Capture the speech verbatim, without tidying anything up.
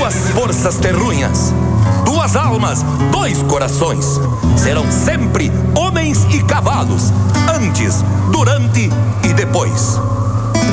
duas forças terrunhas, duas almas, dois corações. Serão sempre homens e cavalos, antes, durante e depois.